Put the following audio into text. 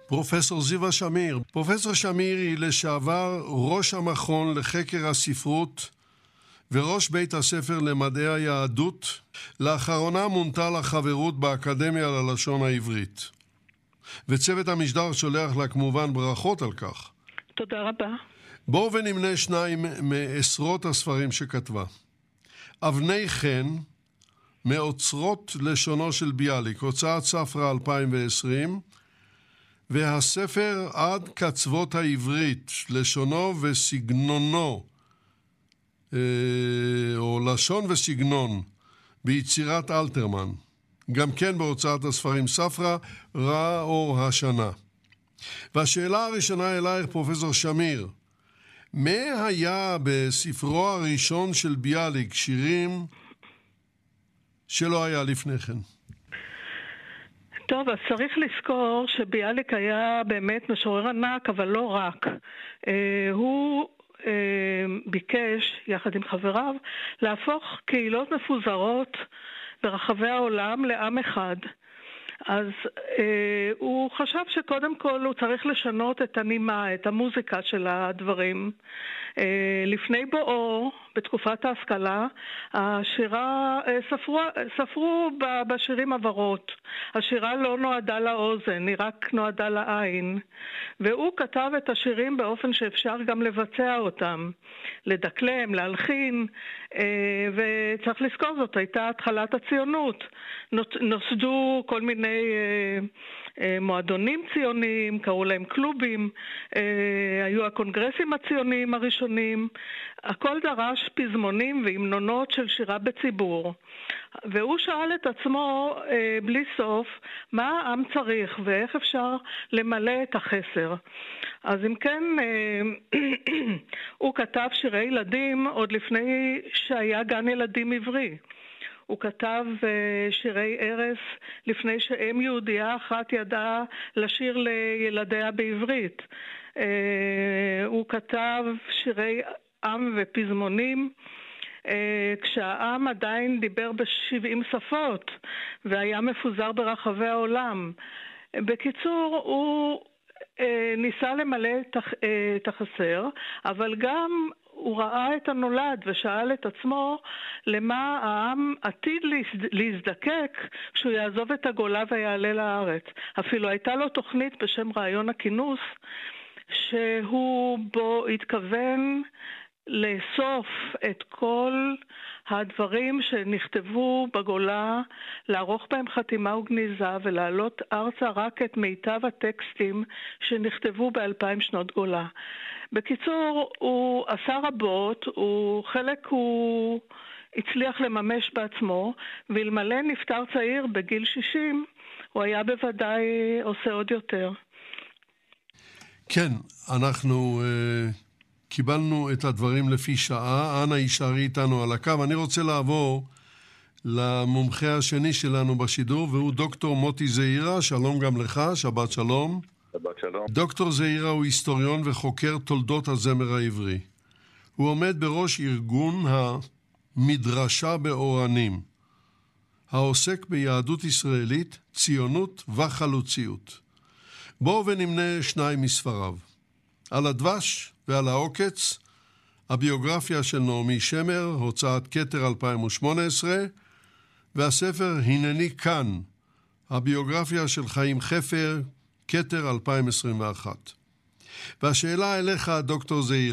פרופסור זיווה שמיר. פרופסור שמיר היא לשעבר ראש המכון לחקר הספרות וראש בית הספר למדעי היהדות. לאחרונה מונתה לחברות באקדמיה ללשון העברית. וצוות המשדר שולח לה כמובן ברכות על כך. תודה רבה. בואו ונמנה שניים מעשרות הספרים שכתבה. אבני חן, מאוצרות לשונו של ביאליק, הוצאת ספרא 2020, והספר עד קצוות העברית, לשונו וסגנונו, או לשון וסגנון, ביצירת אלתרמן. גם כן בהוצאת הספרים ספרא, ראה אור השנה. והשאלה הראשונה אלייך, פרופסור שמיר, מה היה בספרו הראשון של ביאליק, שירים שלא היה לפני כן? טוב, אז צריך לזכור שביאליק היה באמת משורר ענק, אבל לא רק. הוא ביקש, יחד עם חבריו, להפוך קהילות מפוזרות ברחבי העולם לעם אחד. אז הוא חשב שקודם כל הוא צריך לשנות את הנימה, את המוזיקה של הדברים. לפני בואו, בתקופת ההשכלה, השירה, ספרו בשירים עברות. השירה לא נועדה לאוזן, היא רק נועדה לעין. והוא כתב את השירים באופן שאפשר גם לבצע אותם, לדקלם, להלחין, וצריך לזכור זאת, הייתה התחלת הציונות. נוסדו כל מיני מועדונים ציוניים, קראו להם קלובים, היו הקונגרסים הציוניים הראשונים, הכל דרש פזמונים והמנונות של שירה בציבור. והוא שאל את עצמו בלי סוף מה העם צריך ואיך אפשר למלא את החסר. אז אם כן, הוא כתב שירי ילדים עוד לפני שהיה גן ילדים עברי. הוא כתב שירי ערש לפני שאם יהודייה אחת ידעה לשיר לילדיה בעברית. הוא כתב שירי עם ופזמונים כשהעם עדיין דיבר ב70 שפות והיה מפוזר ברחבי העולם. בקיצור, הוא ניסה למלא את החסר, אבל גם הוא ראה את הנולד ושאל את עצמו למה העם עתיד להזדקק כשהוא יעזוב את הגולה ויעלה לארץ. אפילו הייתה לו תוכנית בשם רעיון הכינוס, שהוא בו התכוון לאסוף את כל הדברים שנכתבו בגולה, לערוך בהם חתימה וגניזה ולהעלות ארצה רק את מיטב הטקסטים שנכתבו ב2000 שנות גולה. בקיצור, הוא עשה רבות, חלק הוא הצליח לממש בעצמו, ואלמלא נפטר צעיר בגיל 60, הוא היה בוודאי עושה עוד יותר. כן, אנחנו קיבלנו את הדברים לפי שעה. אנא יישארי איתנו על הקו. אני רוצה לעבור למומחה השני שלנו בשידור, והוא דוקטור מוטי זעירא. שלום גם לך, שבת שלום. שבת שלום. דוקטור זעירא הוא היסטוריון וחוקר תולדות הזמר העברי. הוא עומד בראש ארגון המדרשה באורנים, העוסק ביהדות ישראלית, ציונות וחלוציות. בואו ונמנה שניים מספריו. על הדבש ועל העוקץ, הביוגרפיה של נעמי שמר, הוצאת כתר 2018, והספר הנני כאן, הביוגרפיה של חיים חפר, כתר 2021. והשאלה אליך, דוקטור זעירא,